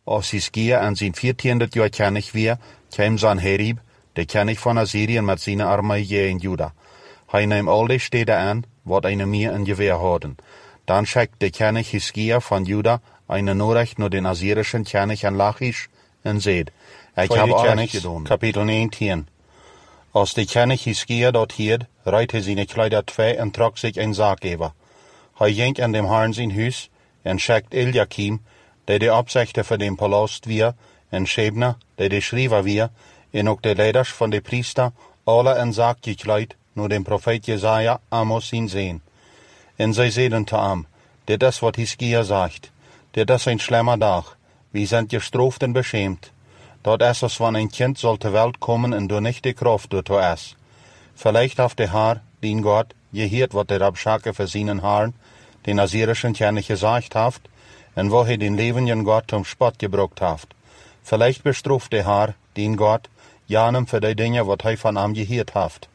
Als Hiskia an zijn 14. jaar König weer, kwam Sanherib, de König van Assyrien, met zijn armee in Juda. Hij nam al die steden aan, wat een meer in geweer hadden. Dan schickt de König Hiskia van Juda eine Nachricht naar den assyrischen König an Lachish en zeid: Ik heb alles gedaan. Kapitel 19. Als de König Hiskia dort hielt, reiht hij zijn Kleider twee en trok zich een Sarg over. Hij ging in dem Herrn zijn huis en schickt Eliakim, der de opzichter voor den Palast weer, en Shebna, der de schrijver weer, en ook de leiders van de priester, alle in Sarg gekleid, naar den Prophet Jesaja, Amos zijn zeen. En zij zeiden te hem: dit is wat Hiskia zegt, dit is een schlimmer dag, we zijn gestraft en beschämt. Dat is als wanneer een kind zal ter Welt komen en door niet de Kraft door te is. Vielleicht heeft de Herr, den Gott, gehoord wat de Rabschake voor zijn Herrn, den assyrischen König gesagt heeft, en wo hij den levenden Gott zum Spott gebrucht heeft. Vielleicht bestraft de Herr, den Gott, janem voor die dingen wat hij van hem gehoord heeft.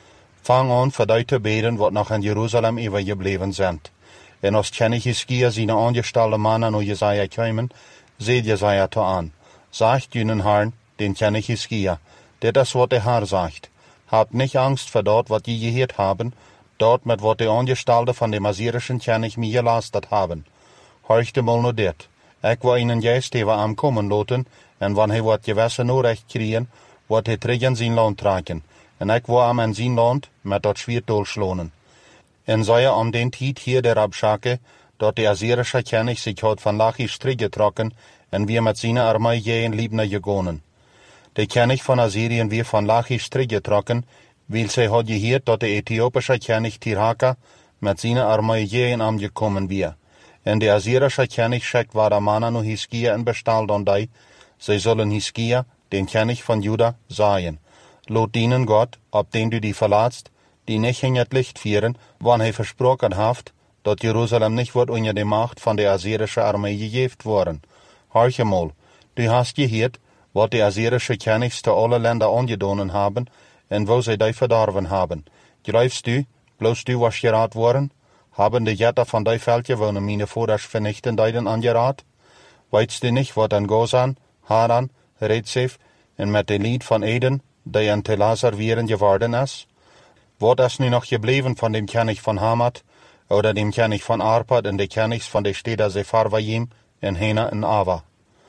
Fang an voor die te beden wat nog in Jeruzalem overgebleven zijn. En als König Hiskia zijn angestelde mannen naar Jesaja komen, zeid Jesaja te aan: sagt jenen Herrn, den König Hiskia, dit is wat de Herr sagt. Habt nicht Angst vor dort, wat je gehoord haben, dort mit wat de Angestelde van dem assyrischen König mir gelastet haben. Horchte mal nur dit. Ik wil einen Geist over am kommen laten, en wann hij wat gewisse Nachricht kriegen, wat hij terug in zijn land tragen. En ik wil am in zijn land met dat Schwert durchschlonen. En zei am den Tiet hier der Rabschake, dort de assyrische König sich hat von Lachish teruggetrokken, en wir mit seiner Armee in Libna gegangen. De König von Assyrien wir von Lachish teruggetrokken, weil sie hat gehoord dat de Äthiopische König Tirhaka mit seiner Armee in am gekommen wir. En de Assyrische König schickt wahre Mannen nur Hiskia en bestal dan die, sie sollen Hiskia, den König von Juda, sagen: Lot dienen Gott, ob den du die verlatst, die nicht in het Licht führen, wann hij versprochen haft, dat Jerusalem nicht wird unter die Macht von der assyrischen Armee gegeben worden. Horche mal, du hast gehoord, wat de assyrische Königs te alle Länder angedonen haben, en wo sie die verdorven haben. Glaubst du, bloß du was geraten worden? Haben die Jätter von die Veldje wonen meine Voders vernichten deiden angeraten? Weißt du nicht, wat an Gozan, Haran, Rezef en met de Lied von Eden, die in Telasar vieren geworden is? Wat is nu noch gebleven von dem König von Hamat, oder dem König von Arpad en de Königs von de Städter Sepharvaim en Hena en Ava?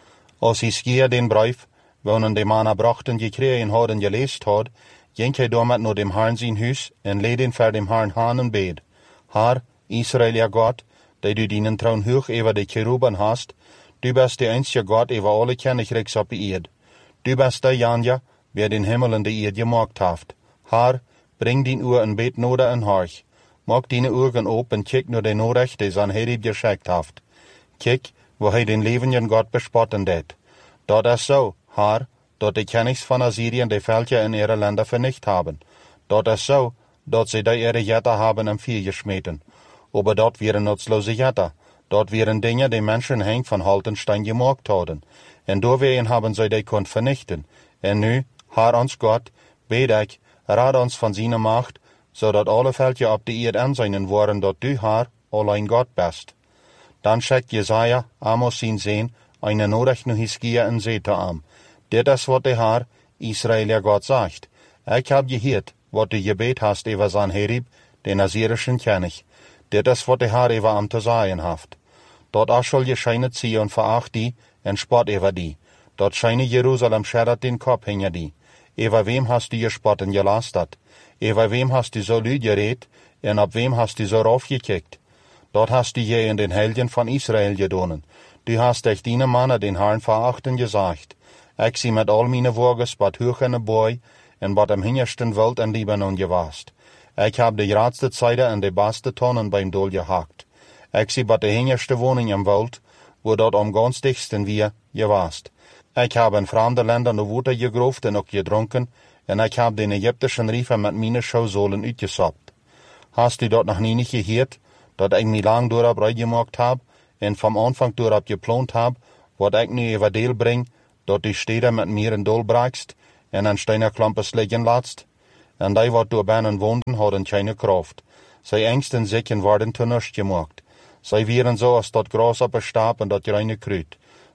Als Hiskia den Brief, wonen de Mannen brachten gekregen hadden geleest had, ging hij damit naar dem Herrn zijn huis en leden voor dem Herrn aan en bed: Herr, Israel ja Gott, die du dienen traun hoch over de Cheruben hast, du bist de einzige Gott over alle Königreichs op de Erd. Du bist der Janja, wer den Himmel en de Erd gemaakt heeft. Herr, bring din Uhr en bet noder en horch. Maak dine Augen op en kijk naar de Nachricht, die Sanherib geschickt heeft. Kijk, wo hij den levenden Gott bespotten deed. Dat is zo, Herr, dat de Königs van Assyrien de Veldje in ihre Länder vernicht haben. Dat is zo, dat sie die ihre Jätter haben im Vier geschmeten. Aber dat wären nutzlose Jätter. Dat wären Dinge, die Menschen hängt von Haltenstein gemaakt hadden. En doorwegen haben sie die kon vernichten. En nu, Herr ons Gott, bid ik, raad ons van zijn Macht, zodat alle Veldje op de Erd aanzien worden dat du, Herr, allein Gott bist. Dan schickt Jesaja, Amos zijn zeen, eine Nachricht naar Hiskia en zei te hem: dit is wat de Herr, Israel ja Gott sagt. Ik heb gehoord wat du gebet hast over Sanherib, den assyrischen König. Dit is wat de Herr over hem te zeggen heeft. Dat Aschel gescheinet Zion veracht die en spot over die. Dat scheine Jerusalem scherdert den Kopf hinter die. Over wem hast du gespott en gelastet? Over wem hast du so lüd geredet en op wem hast du so raufgekickt? Dat hast du je in den Helden von Israel gedonen. Du hast echt die Mannen den Herrn verachten gesagt. Ik zie met al meine Woges bad hoch in de boy en bad am hintersten Welt in Libanon gewast. Ik heb de grootste Zeide en de beste Tonnen beim Dol gehakt. Ik zie bad de hinterste Woning im Welt, wo dat am ganz dichtsten wir gewast. Ik heb in vreemde Länder no Water gegroofd en ook gedronken, en ik heb den Ägyptischen Riefen met meine Schausohlen uitgesappt. Hast du dat nog niet gehoord, dat ik mij lang door heb gemaakt heb, en vom Anfang door heb geplant heb, wat ik nu over deel bring, dat die Städte met mir in Dol brakst, en an Steinerklampes liggen laatst? En die wat door binnen woonden, hadden keine Kraft. Zij engsten zich en worden te nichts gemaakt. Zij wieren zo als dat Gras op een Stab en dat reine Kruid.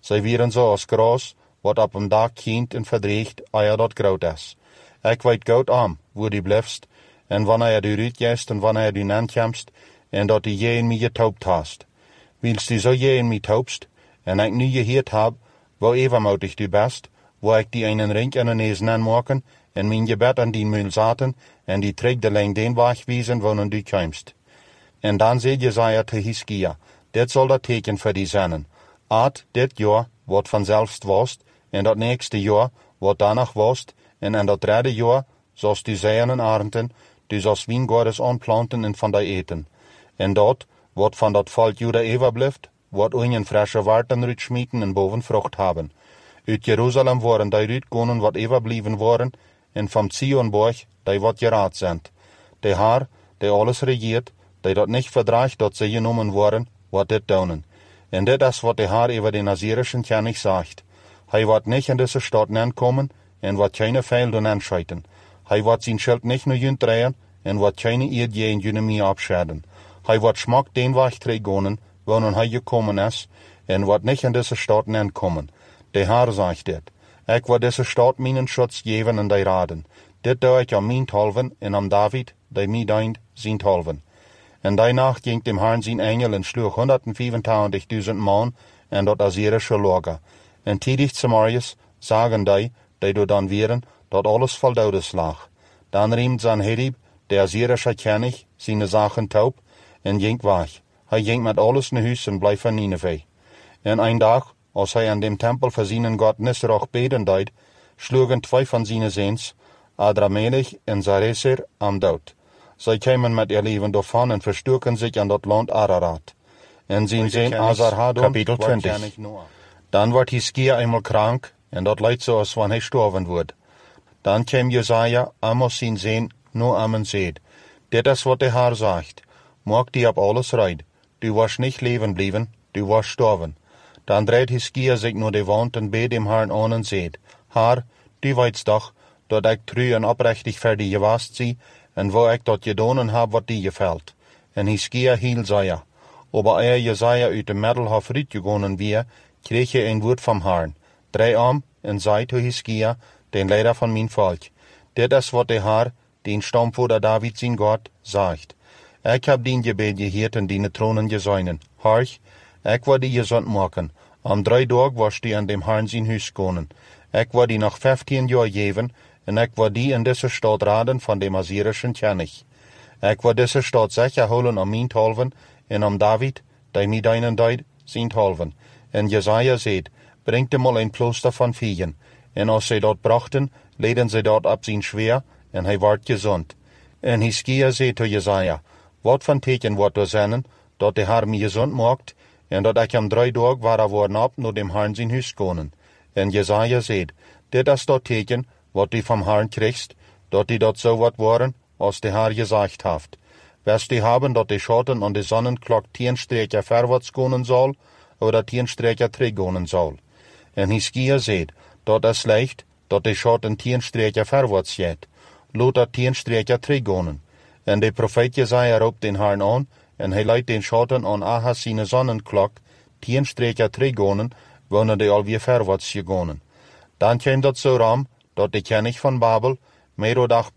Zij wieren zo als gras, wat op een dag kient en verdreegt, eer dat groot is. Ik weet goed aan, waar die blijft, en wanneer du uitjest en wanneer du nankomst, en dat die je in mij getoopt hast. Wils du zo je in mij toopst, en ik nu gehoord heb, waar evenmoedig du best, waar ik die einen ring in de neus aanmaken, en mijn gebed aan die muil zaten, en die trek de lijn den weg wijzen, waarin du komst. En dan zei Jesaja te Hiskia, dit zal dat teken voor die zijn. Aard dit jaar wat vanzelfs was, en dat nächste jaar wat danach was, en in dat derde jaar zoals du zeeën en arenden, du zoals wijngaardes aanplanten en van die eten. En dat, wat van dat volk Juda overblijft, wat een frische water uitschmieten en boven vrucht hebben. Uit Jeruzalem waren die uitgekomen wat overblijven waren, en van Zionborg die wat geraad zijn. De Heer, die alles regeert, die dat niet verdraagt dat ze genomen worden, wat dit doen. En dit is wat de Heer over de Nazirischen König zegt. Hij wordt niet in deze stad aankomen, en wordt geen feil doen aanschuiten. Hij wordt zijn schild niet naar jullie draaien, en wordt geen eed je in jullie mee afscheiden. Hij wordt smak den weg teruggaan, waarin hij gekomen is, en wordt niet in deze stad aankomen. De Heer zegt dit. Ik wil deze stad mijn schutz geven en die raden. Dit doe ik om mijn halven en om David, die mij dient, zijn halven. En die nacht ging dem Herrn zijn engel en sloeg 125.000 man en dat Assyrische lager. En tidig Samarius zagen die door dan weren, dat alles vol dodes lag. Dan riemt Sanherib, de Assyrische König, zijn zaken taub en ging weg. Hij ging met alles naar huis en bleef van Nineveh. En een dag, als hij aan dem tempel voor zijn God Nisroch beden deed, sloegen 2 van zijn zoons, Adramelech en Sarezer, am dood. Zij kwamen met ihr leven daarvan en verstoken zich aan dat land Ararat. En zijn zoon Asarhadon, kapitel 20. Dan wordt Hiskia eenmaal krank, en dat leidt zoals wanneer hij sterven wordt. Dan kwam Jesaja, Amos zijn zoon, naar hem en zei, dit is wat de Heer zegt, maak die op alles rijdt. Du was niet leven blijven, du was sterven. Dan draait Hiskia zich naar de wand en beet dem Herrn aan en zei, Heer, du weet toch, dat ik trouw en oprechtig voor die geweest zie, en waar ik dat gedaan heb wat die gevalt. En Hiskia hield Jesaja. Aber eer Jesaja uit de middelhof uitgegaan weer, kreeg je een woord van Herrn. Draai om en zei te Hiskia, den leider van mijn volk. Dit is wat de Heer, den stamvader David zijn God, zegt. Ik heb dien gebed gehoord en die tronen gezuinen. Horch, ik wil die gezond maken. Om 3 dagen was die aan dem Herrn zijn huis gaan. Ik wil die nog 15 jaar geven, en ik wil die in deze stad raden van de Assyrischen König. Ik wil deze stad zeker houden om mijn halven, en om David, die mij deinen deed, zijn halven. En Jesaja zei, brengt hem al een klooster van vieren. En als zij dat brachten, leden zij dat op zijn zwaar, en hij werd gezond. En Hiskia zei te Jesaja, wat van teken wordt er zijn, dat de Heer mij gezond maakt, en dat ik hem 3 dagen waar worden op naar dem Herrn zijn huis gaan. En Jesaja zei, dit is dat teken, wat u van Herrn krijgt, dat die dat zo wat worden, als de Heer gezegd heeft. Wirst du haben, dat de schatten aan de zonneklok 10 streekje verwaarts gaan zal, oder 10 streekje terug gaan zal. En Hiskia zei, dat is slecht, dat de schatten 10 streekje verwaarts gaat. Laat dat 10 streekje terug gaan. En de profeet Jesaja roept den Herrn aan, en hij leidt den schatten aan Ahas zijn zonneklok 10 streekje terug gaan, wanneer de alweer verwaarts gegaan. Dan kwam dat zo ram, dat de koning van Babel, Merodach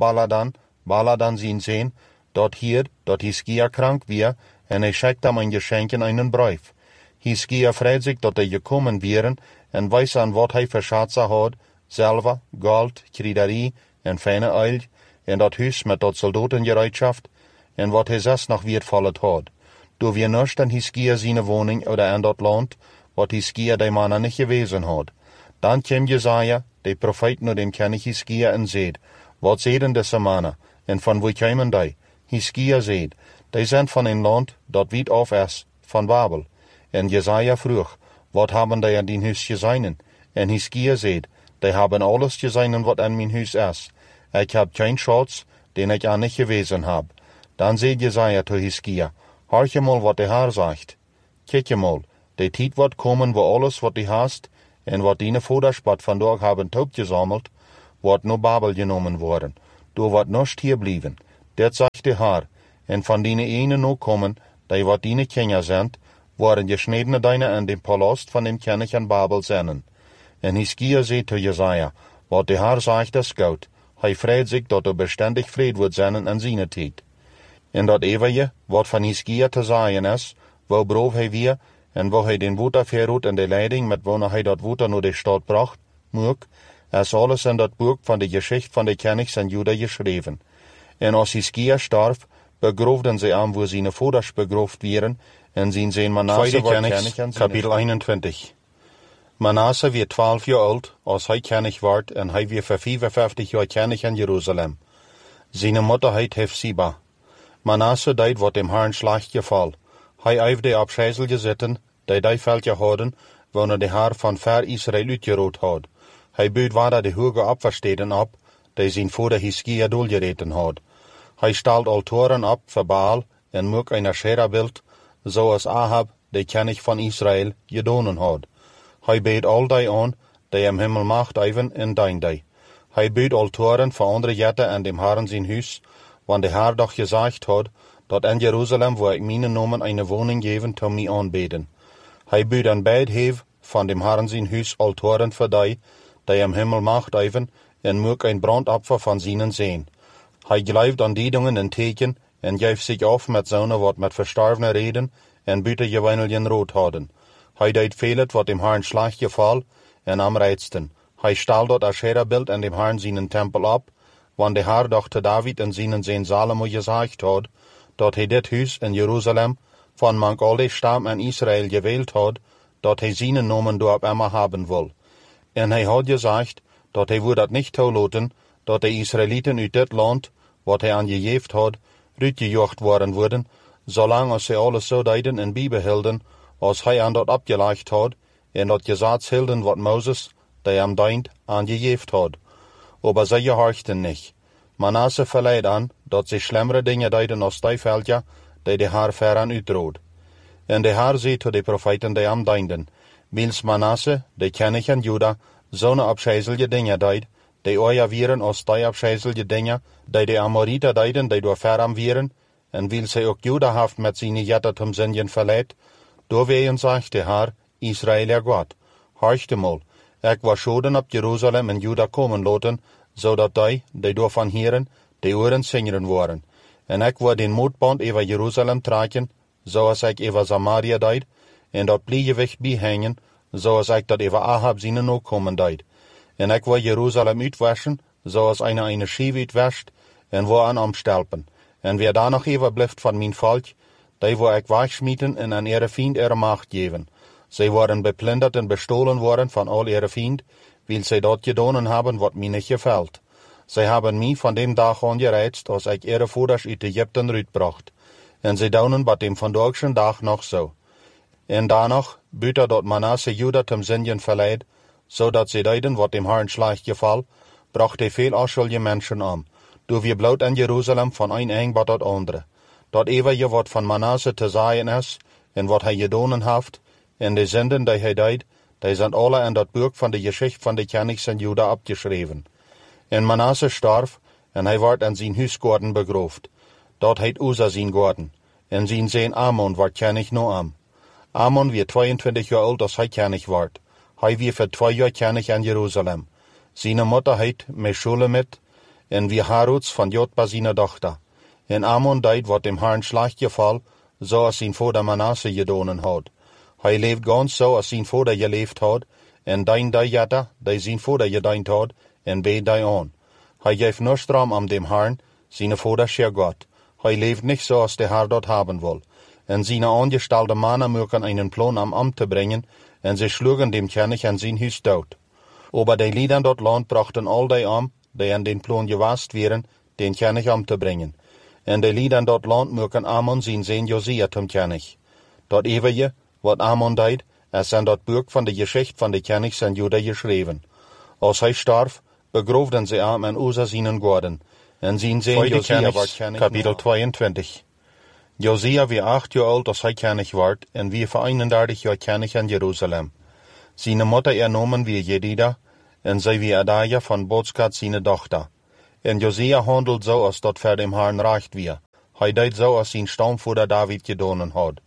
Baladan zien zijn, dat hier, dat Hiskia krank weer, en hij schickt hem een geschenken einen brief. Hiskia vreet zich dat hij gekomen wieren, en wijst aan wat hij voor schatsen had, zilver, goud, kruiderie en fijne olie, en dat huis met dat soldatengereedschaft, en wat hij zelfs nog weervallen had. Door weer nust aan Hiskia zijn woning oder aan dat land, wat Hiskia de mannen niet gewezen had. Dan kwam Jesaja, de profeet, naar dem koning Hiskia en zei, wat zeiden deze mannen, en van waar kwamen die? Hiskia zei, die zijn van een land dat weit af is, van Babel. En Jesaja vroeg, wat hebben die aan die huis gezien? En Hiskia zei, die hebben alles gezien wat aan mijn huis is. Ik heb geen schatz, den ik aan niet gewezen heb. Dan zei Jesaja te Hiskia, hoor je mal wat de Heer zegt. Kijk je mal, de tijd wordt komen waar alles wat die haast, en wat die voederspad vandaag hebben opgezameld, wordt naar Babel genomen worden. Door wat nust hier blijven. Dit zegt de Heer, en van die ene nou komen, die wat die kinderen zijn, waren gesnedene deine in dem Palast van dem König in Babel zinnen. En Hiskia zei tot Jesaja, wat de Heer zegt is goud. Hij vreet zich dat beständig vrede wordt zinnen in zijn tijd. En dat eeuwige, wat van Hiskia te zeggen is, wou broof hij weer, en wou hij den water verroet in de leiding, met wanneer hij dat water naar de stad bracht, moek, is alles in dat boek van de geschichte van de Königs in Juda geschreven. En als Hiskia starf, begroefden ze hem waar zijn vaders begroefd werden, en zijn Manasse was König. Kapitel 21. Manasse werd 12 jaar oud, als hij König werd, en hij werd voor 55 jaar König in Jeruzalem. Zijn moeder heet Hefsiba. Manasse deed wat dem Herrn slecht geval. Hij eifde op schijzelje zitten, die veldje hadden, wanneer de Heer van ver Israël uitgerood had. Hij buit waarder de hoge opversteden op, die zijn vader Hiskia doelgereten had. Hij stelt altaren op voor Baal en maakt een Asherah-beeld, zoals Ahab, de König van Israël, gedaan had. Hij beet al die aan, die hem hemelmacht even en diende. Hij buit altaren voor andere jetten en dem Herrn zijn huis, want de Heer doch gezegd had, dat in Jeruzalem wil ik mijn nomen een woning geven te mij aanbeden. Hij buit aan beid heef van dem Herrn zijn huis altaren voor die hem hemelmacht even, en maakt een brandopfer van zijn zeen. Hij geloofde aan die dingen en teken, en geeft zich af met zonen wat met verstorvene reden, en buiten gewijneljen rood hadden. Hij deed veel wat dem Herrn slecht geval, en am reidsten. Hij stal dat Asherah-beeld in dem Herrn zijn tempel op, want de Heer doch te David en zijn zeen Salomo gezegd had, dat hij dit huis in Jeruzalem van mank al de stam in Israël gewählt had, dat hij zijn nomen door op immer hebben wil. En hij had gezegd, dat hij would dat niet toelaten, dat de Israëlieten uit dit land, wat hij aangegeven had, uitgejocht worden, zolang als ze alles zo deden en bijbehielden, als hij aan dat opgelegd had, en dat gezats hielden wat Moses, die hem dient, aangegeven had. Aber zij gehorchten niet. Manasse verleid aan, dat ze schlimmere dingen deden als die veldje, die de Heer veraan uitrood. En de Heer zei tot de profeten die hem dienden, wils Manasse, de König in Juda, zo'n afschijzelje dingen deed, die ooit vieren als die afschijzelje dingen, die de Amoriten deden, die door veraan vieren, en wils hij ook Juda heeft met zijn jetten tom zinjen verleid, doorwegen zegt de Heer, Israël er God, horchte mal, ik was schoden op Jeruzalem en Juda komen laten, zodat die door van hieren, de oren zingeren worden. En ik wil den moedband over Jeruzalem trekken, zoals ik over Samaria deed, en dat pliegewicht bijhangen, zoals ik dat over Ahab zijn ook komen deed. En ik wil Jeruzalem uitwaschen, zoals eine schie uitwascht, en wil aan omstelpen. En wie daar nog even blijft van mijn volk, die wil ik wegsmieten en aan ihre vriend ihre macht geven. Zij worden beplunderd en bestolen worden van al ihre vriend, wil zij dat gedaan hebben wat mij niet gefällt. Zij hebben mij van dem dag aan gereizt, als ik ihre vaders uit Egypten uitbracht. En zij doen bij dem vandaagse dag nog zo. En daarnog buiten dat Manasse Juda ten zinjen verleid, zodat zij deden wat dem Herrn slecht geval, bracht hij veel afschuldige mensen om. Door wie bloot in Jeruzalem van een eng tot het andere. Dat eeuwige wat van Manasse te zeggen is, en wat hij gedaan heeft, en de zinden die hij deed, die zijn alle in dat boek van de geschichte van de Königs in Juda opgeschreven. En Manasse starf, en hij werd in zijn huisgorden begroefd. Dat heet Uza zijn gorden. En zijn zoon Amon werd König na hem. Amon werd 22 jaar oud als hij König werd. Hij werd voor 2 jaar König in Jeruzalem. Zijn moeder heet Meshulemit, en wie Haruts van Jotba zijn dochter. En Amon deed wat dem Herrn slecht geval, zoals zijn vader Manasse gedaan had. Hij leeft gans zo als zijn vader geleefd had, en dient die jetten, die zijn vader gediend had, en beet die aan. Hij geeft nur stram om dem Herrn, zijn vader scheer God. Hij leeft niet zoals de Heer dat hebben wil. En zijn aangestelde mannen mogen einen plan om te brengen, en ze sloegen dem König en zijn huis dood. Aber die lieden dat land brachten al die om, die in den plan gewast wären, den König om te brengen. En de lieden dat land mogen Amon zijn zoon Josia zum König. Dat eeuwige, wat Amon deed, is in dat boek van de geschichte van de Königs in Juda geschreven. Als hij starf, begroefden ze hem in Uza zijn gorden, en zijn zoon Josia werd König. Kapitel 22. Josia was 8 jaar oud als hij König werd, en wie voor 31 jaar König in Jeruzalem. Zijn moeder nomen wie Jedida, en zij wie Adaya van Botskat zijn dochter. En Josia handelt zo als dat voor dem Herrn recht wie. Hij deed zo als zijn stamvader David gedaan had.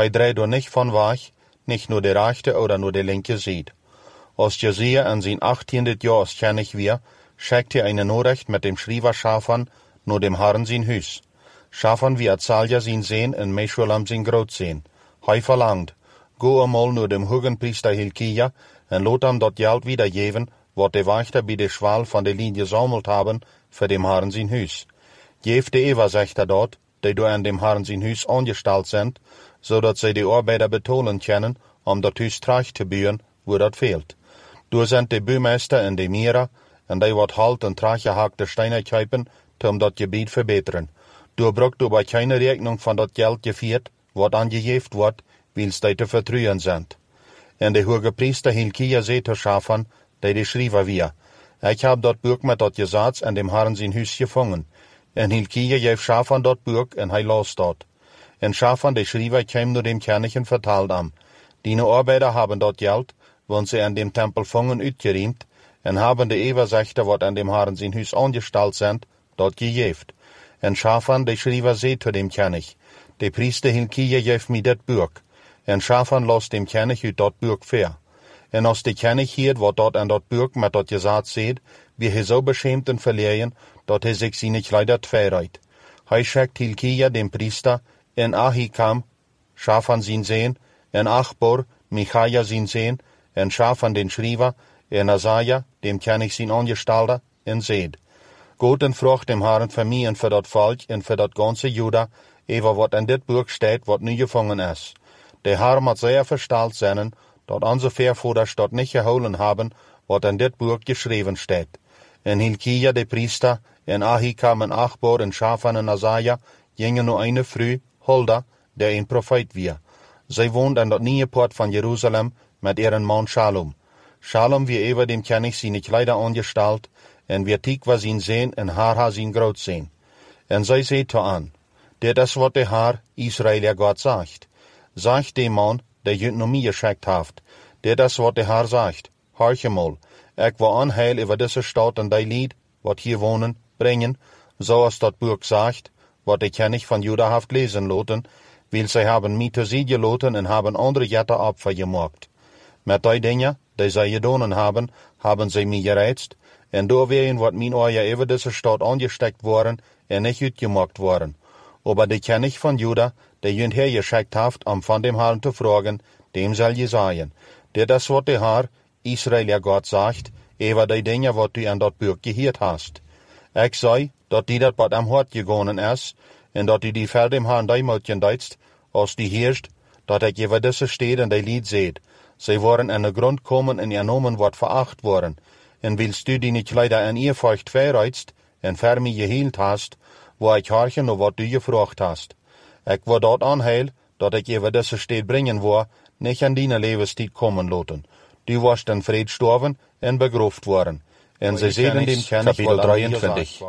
Hij dreht er niet van weg, niet nur de rechte oder nur de linke Seite. Als Josia in zijn 18. jaar König weer, schickt hij een Nachricht met dem Schrijver Shaphan naar dem Herrn zijn huis. Shaphan wie Azalia zijn Sohn en Meshulam zijn grootzoon. Hij verlangt, go eenmaal naar dem hogenpriester Hilkia en laat hem dat geld wiedergeven, wat de wachter bij de schwal van de linie gezameld hebben, voor dem Herrn zijn huis. Geef de overzichter dat, die door aan dem Herrn zijn huis aangesteld zijn, zodat zij de arbeider betalen kunnen om dat huis terug te bouwen, waar dat veelt. Door zijn de bouwmeester en de mierer, en die wat halt en teruggehakte stenen kopen, om dat gebied verbeteren. Door brukt bij keine rekening van dat geld gevierd, wat aangegeven wordt, wils die te vertrouwen zijn. En de hoge priester Hilkia zei te Shaphan, die de schrijver weer, ik heb dat boek met dat gezats en dem Herrn zijn huis gevangen. En Hilkia geeft Shaphan dat boek en hij las dat. En Shaphan de schrijver kwam naar dem König en vertelde hem, die arbeider hebben dat geld, want ze aan dem tempel vangen uitgeruimd, en hebben de overzichter wat aan dem Herrn zijn huis aangesteld zijn, dat gegeven. En Shaphan de schrijver zei te dem König, de priester Hilkia geeft mij dat boek. En Shaphan las dem König uit dat boek voor. En als de König hield wat dat aan dat boek met dat gezats zegt, wie hij zo beschämt en verlegen, dat hij zich zijn kleider tweerijdt. Hij schickt Hilkia dem priester, en Ahikam, Shaphan zijn zoon, en Achbor, Michaja zijn zoon, en Shaphan den schrijver, en Azaja, dem König zijn aangestelde, en zegt, God en vraagt dem Herrn voor mij en voor dat volk en voor dat ganze Juda, over wat in dit boek staat wat nu gevangen is. De Herr moet zeer versteld zijn, dat onze voorvoerders dat niet gehouden hebben, wat in dit boek geschreven staat. En Hilkia de priester, en Ahikam en Achbor en Shaphan en Azaja, gingen naar een vrouw, Hulda, die een profeet weer. Zij woont aan dat nieuwe poort van Jeruzalem met ihren man Shalom. Shalom wie over dem König zijn kleider aangesteld, en wie tiek was zijn zoon en haar zijn grootzoon. En zij zei te aan, dit is wat de Heer, Israël God zegt. Zegt de man, die je naar mij geschikt heeft, dit is wat de Heer zegt. Hoor eenmaal, ik wil aanheil over deze stad en die lied, wat hier wonen, brengen, zoals dat boek zegt, wat de König van Juda heeft lezen laten, wil zij hebben mij te zien gelaten en hebben andere jetten opfer gemaakt. Met die dingen, die zij gedaan hebben zij mij gereizt, en doorwegen wat mijn ogen over deze stad aangestekt worden en niet uitgemaakt worden. Aber de König van Juda, die junt hergeschikt heeft om van dem Herrn te vragen, dem zal je zeggen, dit is wat de Heer, Israël God zegt, over die dingen wat u aan dat boek gehoord hast. Ik zei, dat die dat wat am hart gegaan is, en dat u die ver dem Herrn die moet duidst, als die heerst, dat ik over deze steden die lied zeed. Zij worden in de grond komen en genomen wat veracht worden. En wilst u die niet leider aan eervocht verreizt, en ver mij geheeld hast, waar ik harken naar wat u gevraagd hast. Ik word dat aanheil, dat ik over deze stad brengen wou, niet aan die levenstijd komen laten. Du was in vrede sterven en begroefd worden. En zij zeiden dem König, kapitel 23.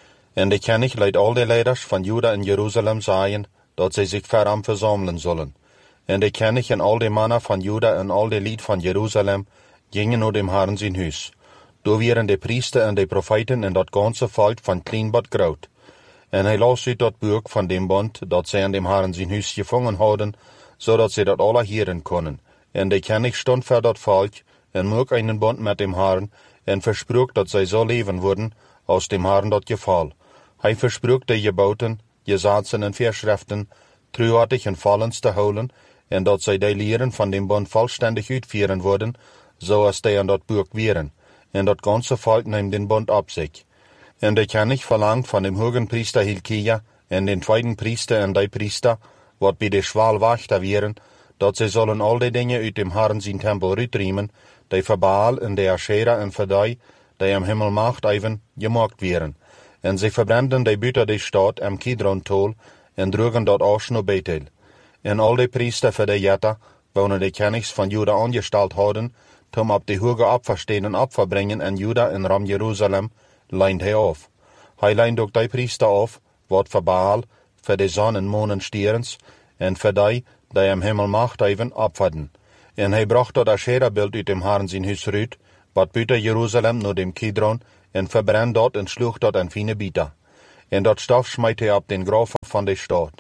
En de König leidt al de leiders van Juda en Jeruzalem zeggen, dat zij zich ver hem verzamelen zullen. En de König en al de mannen van Juda en al de lied van Jeruzalem gingen naar dem Herrn zijn huis. Door waren de priester en de profeten en dat ganze volk van klein tot groot. En hij las uit dat boek van dem bond dat zij aan dem Herrn zijn huis gevangen hadden, zodat zij dat alle hieren konden. En de König stond voor dat volk en maak einen bond met dem Herrn en versprook dat zij zo leven worden, als dem Herrn dat geval. Hij versprook de geboten, gezatsen en verschriften, truhartig en vollends te houden, en dat zij de leren van dem bond volständig uitvieren worden, zoals die aan dat boek waren. En dat ganze volk neemt den bond op zich. En de König verlangt van dem hogen priester Hilkia en den tweeden priester en die priester, wat bij de schwal wachter waren, dat zij zullen al die dingen uit dem Herrn zijn tempel uitriemen, die voor Baal en de Asherah en voor die am Himmel macht even gemaakt waren. En zij verbranden die buiten de stad am Kidron-tol en droegen dat aus naar Bethel. En al die priester voor de jetta, wonen de Königs van Juda aangesteld hadden, om op de hoge opverstenen opfer brengen en Juda en Ram Jeruzalem, leint hij af. Hij leint ook die priester af, wat voor Baal, voor de zon en maan en stierens, en voor die am Himmel macht even opferden. En hij bracht dat Asherah-beeld uit dem Herrn zijn huis uit, wat buiten Jeruzalem naar dem Kidron, en verbrand dat en sloeg dat aan fine bieten. En dat stof smijt hij op den graven van de stad.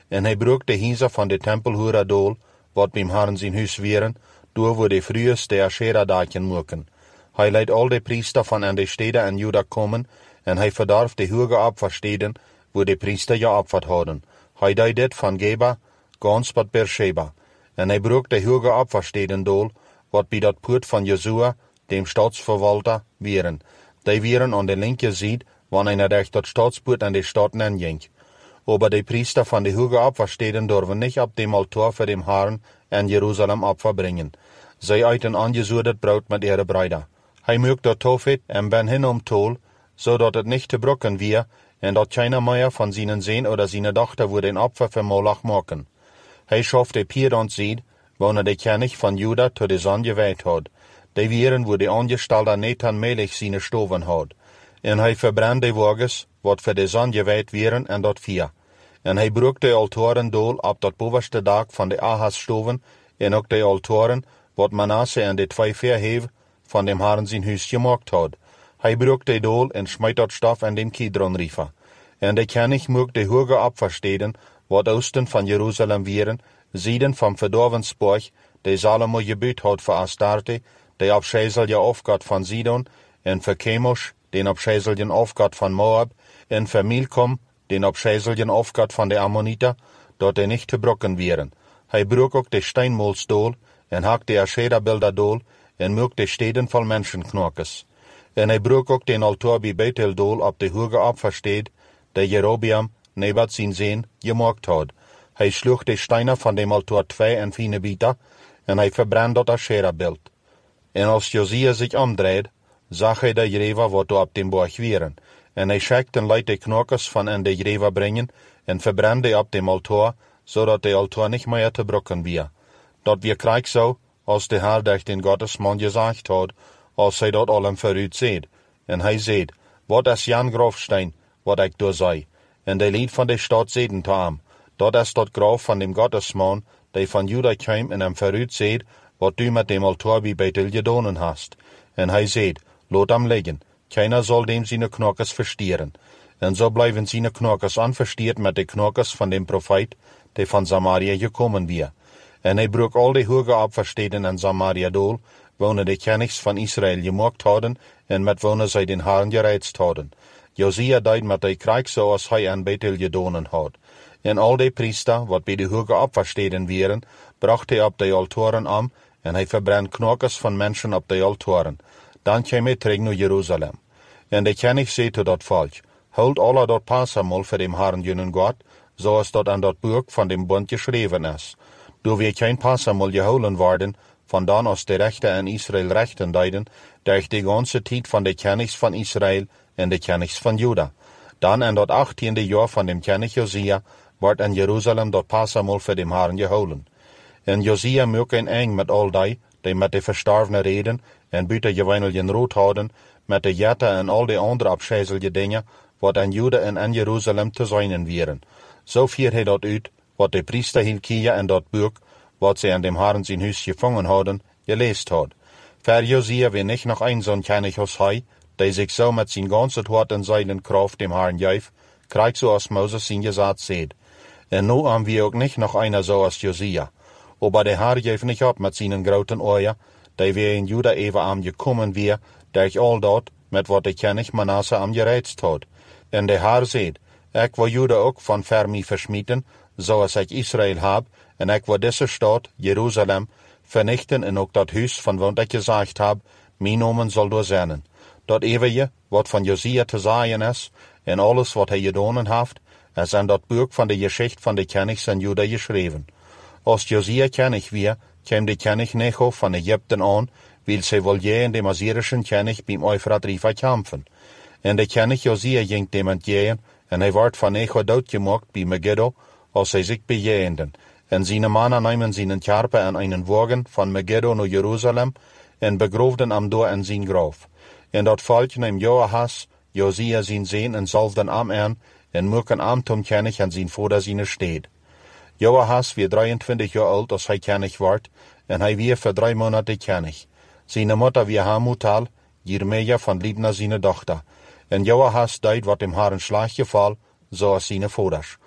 En hij brook de hiezer van de tempelhoera dool, wat beim Herren zijn huis wieren, door wo de vroegers de Asherah-daken maken. Hij leidt al de priester van aan de steden in Juda komen, en hij verdarf de hoge opfersteden, wo de priester ja opfert hadden. Hij deed dit van Geba, gans tot Beersheba. En hij brook de hoge opfersteden dool, wat bij dat poort van Jozua, dem staatsverwalter, wieren. Die wieren aan de linker zijde, wanneer hij durch dat staatspoort aan de stad inging. Aber de priester van de hoge opfersteden durven niet op dem altaar voor dem Herren in Jeruzalem opfer brengen. Zij eten aangezoederd brood met ihre bruiden. Hij maakt dat tofet en ben hin tol, zodat het niet te brokken weer, en dat keiner meer van zijn zoon oder zijn dochter wordt een opfer voor Moloch maken. Hij schaft de pier aan ziet, wanneer de koning van Juda tot de zon gewijd had. Die wieren wo de aangestelde Nathan Melech zijn stoven had. En hij verbrandde de wagens, wat voor de zon gewijd wieren en dat vier. En hij brook de altaren dool op dat bovenste dak van de Ahas stoven, en ook de altaren, wat Manasse en de twee verheven van dem Herren zijn huis gemaakt had. Hij brook de dool en smijt dat stof en dem Kidron River. En de koning mocht de hoge opfersteden, wat oosten van Jeruzalem wieren, zijden van verdorven spoor, de Salomo gebuut had voor Astarte, de op Schezelje afgod van Sidon, en voor Chemosh, den op Schezelje afgod van Moab, en voor Milcom, den op Schezelje afgod van de Ammoniter, dat de niet te brokken wieren. Hij brook ook de steinmols dool, en hak de Asherah-beelden dool, en mook de steden vol menschenknorkes. En hij brook ook den altaar bij Bethel dool op de hoge opfersteed, de Jerobeam, Nebat zijn zoon, gemaakt had. Hij sloeg de steinen van dem altaar 2 en fine bieten, en hij verbrand dat Asherah-beeld. En als Josia zich omdraaide, zag hij de Jerewa wat op dem borg wieren. En hij schikte en liet de knokers van en de Jerewa brengen, en verbrandde op dem altaar, zodat de altaar niet meer te brokken weer. Dat weer krijg zo, als de Heer durch den Gottesman gezegd had, als hij dat allem vooruit zeed. En hij zeed, wat is Jan grafsteen, wat ik door zei. En de lied van de stad zeiden te hem, dat is dat graf van dem Gottesman, die van Juda kwam en hem vooruit zeed, wat du met dem altaar bij Bethel gedaan hast. En hij zeed, laat hem liggen, keiner zal dem zijn knokkers verstieren. En zo blijven zijn knokkers onverstierd met de knokkers van dem profeet, die van Samaria gekomen weer. En hij brook al de hoge opfersteden in Samaria dool, wanneer de kenigs van Israël gemaakt hadden, en met wanneer zij den Herren gereizt hadden. Josia deed met de krijg zoals hij aan Bethel gedaan had. En al de priester, wat bij de hoge opfersteden wieren, bracht hij op de altaren om, en hij verbrand knokkers van mensen op de altaren. Dan kwam hij terug naar Jeruzalem. En de koning zei tot dat volk, houd alle dat Passamol voor dem Herren jullie God, zoals dat aan dat boek van dem bond geschreven is. Door weer geen Passamol gehouden worden, vandaan als de rechter in Israël rechten deden, durch de ganze tijd van de kenigs van Israël en de kenigs van Juda. Dan in dat 18e jaar van dem koning Josia, wordt in Jeruzalem dat Passamol voor dem Herren gehouden. En Josia mocht een eng met al die met de verstorvene reden en buiten gewineljen rood houden, met de jette en al de andere afscheidelijke dingen, wat in Juda en in Jeruzalem te zijn wieren. Zo vier hij dat uit, wat de priester Hilkia en dat boek, wat ze aan dem Herren zijn huis gevangen hadden, geleest had. Ver Josia weer niet nog een zo'n koning als hij, die zich zo met zijn ganse hart en zijn kracht dem Herren geef, krijgt zoals Moses zijn gezet zegt. En nu hebben we ook niet nog een zoals Josia. Aber de Heer geeft niet op met zijn grote ogen, die weer in Juda even aan gekomen weer, durch al dat, met wat de koning Manasse aan gereizt had. En de Heer zegt, ik wil Juda ook van ver mij versmieten, zoals ik Israël heb, en ik wil deze stad, Jeruzalem, vernichten en ook dat huis van wat ik gezegd heb, mijn namen zal doorzenden. Dat eeuwige, wat van Josia te zeggen is, en alles wat hij gedaan heeft, is in dat boek van de geschichte van de konigs in Juda geschreven. Als Josia koning weer, kwam de koning Necho van Egypte aan, wil zij wel en de Assyrischen koning bij Euphrat River kampen. En de koning Josia ging dem entgegen, en hij werd van Necho doodgemaakt bij Megiddo, als zij zich bejegenden. En zijn mannen namen zijn karpen en einen wagen van Megiddo naar Jeruzalem, en begroefden hem door in zijn graf. En dat volk nam Joahas, Josia zijn zoon, en zalfden hem aan, en moeken hem tot koning en zijn vader zijn stad. Joahas was 23 jaar oud als hij koning werd, en hij was voor 3 maanden koning. Zijn moeder was Hamutal, Jeremia van Libna zijn dochter. En Joahas deed wat hem haar een slag geval, zoals zijn vaders.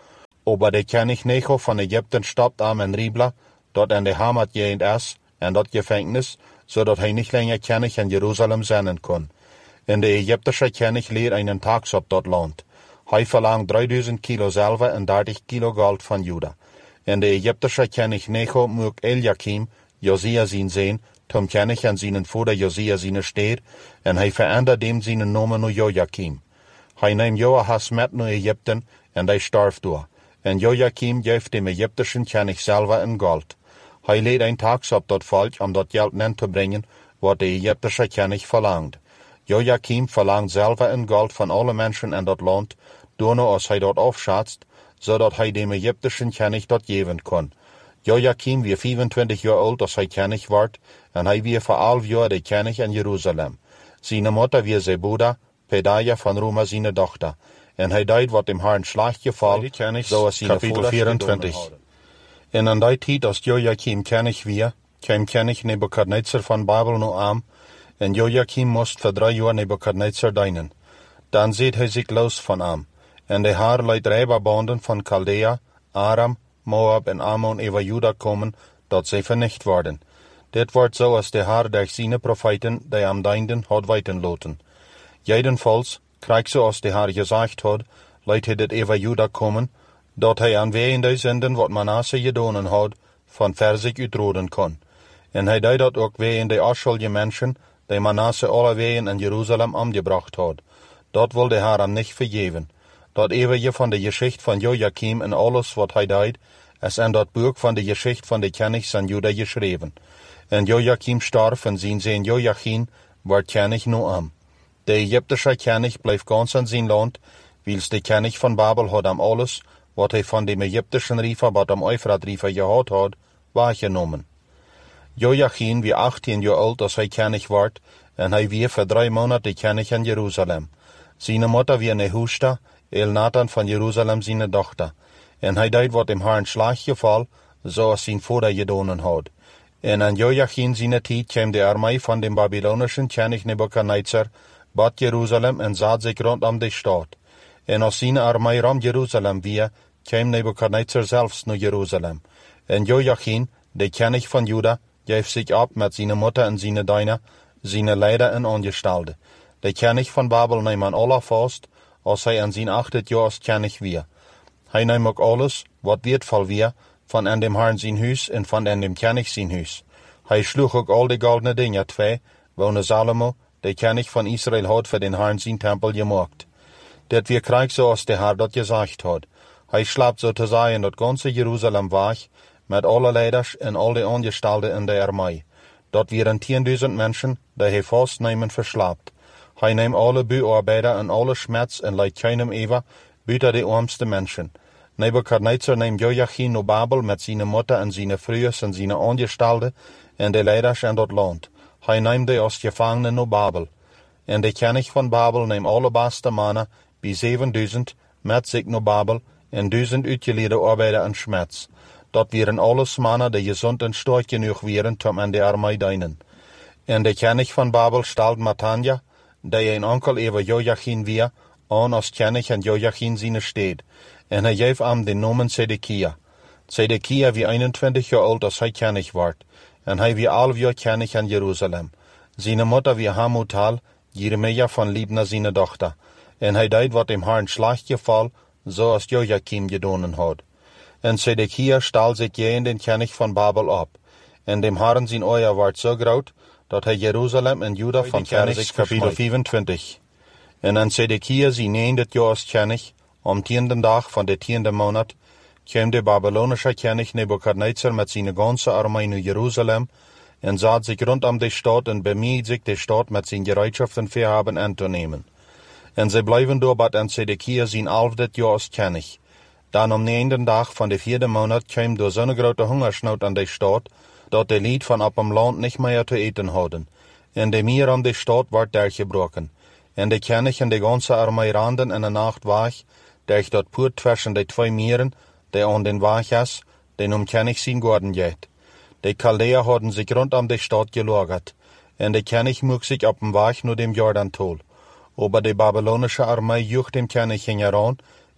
Aber de König Necho van Egypten stapt aan en Ribla, dort aan de Hamat jehend is, en dat gevangenis, zodat hij niet langer König in Jeruzalem zijn kon. En de Egyptische König leert einen tax op dat land. Hij verlangt 3000 kilo zilver en 30 kilo goud van Juda. En de Egyptische König Necho moet Eliakim, Josia zijn zoon, tom König en zijn vader Josia zijn steed, en hij verandert hem zijn naam naar Joachim. Hij neemt Joachas met naar Egypten, en hij starft door. En Joachim geeft dem Egyptischen König zilver en gold. Hij leed een tax op dat volk om dat geld nen te brengen, wat de Egyptische König verlangt. Joachim verlangt zilver en gold van alle mensen in dat land, door als hij dat afschatst, zodat hij dem Egyptischen König dat geven kon. Joachim weer 25 jaar oud als hij König wordt, en hij weer voor 11 jaar de König in Jeruzalem. Zijn moeder weer Zebuda, Pedaya van Roma zijn dochter, en hij deed wat hem haar een slag geval, zoals zijn kapitel 24. En aan die tijd als Joachim König weer, kwam König Nebukadnezar van Babel naar aan, en Joachim moest voor 3 jaar Nebukadnezar dienen. Dan zet hij zich los van hem, en de haar liet rijbanden van Chaldea, Aram, Moab en Ammon over Juda komen, dat zij vernicht worden. Dit wordt zoals de haar der zijn profeten, die am dienden, had weten laten. Jedenfalls, krijg zoals de haar gezegd had, liet hij dit over Juda komen, dat hij aan weende zenden wat Manasse gedaan had, van ver zich uitroden kon. En hij deed dat ook weende afschuldige mensen, die Manasse alle ween in Jeruzalem omgebracht had. Dat wilde hij hem niet vergeven. Dat eeuwige van de geschichte van Joachim en alles wat hij deed, is in dat boek van de geschichte van de Königs van Juda geschreven. En Joachim starf en zijn zoon Joachim werd König na hem. De Egyptische König bleef gans in zijn land, wils de König van Babel had hem alles, wat hij van de Egyptischen River, wat am Euphrat River gehad had, waargenomen. Joachim was 18 jaar oud als hij König werd, en hij was voor 3 maanden de König in Jeruzalem. Zijn moeder was Nehushta, Elnathan van Jeruzalem zijn dochter, en hij deed wat hem haar een slag geval, zoals zijn vader gedaan had. En aan Joachim zijn tijd kwam de armee van de Babylonischen König Nebukadnezar, bad Jeruzalem en zat zich rondom de stad. En als zijn armee rond Jeruzalem weer, kwam Nebukadnezar zelfs naar Jeruzalem. En Joachim, de König van Juda, geeft zich op met zijn moeder en zijn dienaar, zijn leider en aangestalde. De König van Babel neemt aan Allah vast, als hij aan zijn 8 jaar als König weer. Hij neemt ook alles, wat wertvoll weer, van in dem Herrn zijn huis en van in dem König zijn huis. Hij sloeg ook al de goldene dingen twee, wonen Salomo, de König van Israël had voor den Herrn zijn tempel gemaakt. Dit weer krijg zoals de Heer dat gezegd had. Hij slaapt zo te zeggen dat ganze Jeruzalem weg, met alle leiders en al de aangestalden in de armee. Dat waren 10.000 mensen, die hij vastnemen verslaapt. Hij neemt alle buarbeiders en alle schmerz en leidt keinem over, buiten de armste mensen. Nebukadnezar neemt Joachim naar Babel met zijn moeder en zijn vrouwen en zijn aangestalden en de leiders in dat land. Hij neemt die als gevangenen naar Babel. En de König van Babel neemt alle beste mannen, bij 7000, met zich naar Babel, en 1000 uitgeleide arbeiders en schmerz. Dat waren alles mannen die gezond en sterk genoeg waren om aan de armee dienen. En de König van Babel stelt Matanja, die een onkel over Joachim weer, aan als König en Joachim zijn steed. En hij geeft hem de naam Zedekia. Zedekia was 21 jaar oud als hij König werd. En hij was 11 jaar König in Jeruzalem. Zijn moeder was Hamutal, Jeremia van Libna zijn dochter. En hij deed wat hem haar een slag geval, zoals Joachim gedaan had. En Zedekia stal zich tegen den König van Babel op. En dem Herrn zijn oor werd zo groot, dat hij Jeruzalem en Juda van ver zich kapitel 25. En aan Zedekia zijn 9 jaar als König, om 10e dag van de 10e maand, kwam de Babylonische König Nebukadnezar met zijn ganze armee naar Jeruzalem, en zat zich rondom de stad en bemidde zich de stad met zijn gereedschaften verhaben aan te nemen. En zij blijven doorbad aan Zedekia zijn 11e jaar als König. Dan om 9e dag van de 4e maand kwam door zo'n grote hongersnood aan de stad, dat de lied van op hem land niet meer te eten hadden. En de meer aan de stad werd dergebroken. En de König en de ganze armee randen in de nacht weg, durch dat poort tussen de 2 meren, die aan den weg is, den König zijn geworden geht. De Chaldeer hadden zich rondom de stad gelagert, en de König moest zich op dem weg naar dem Jordantal. Aber de Babylonische armee joeg dem König heran,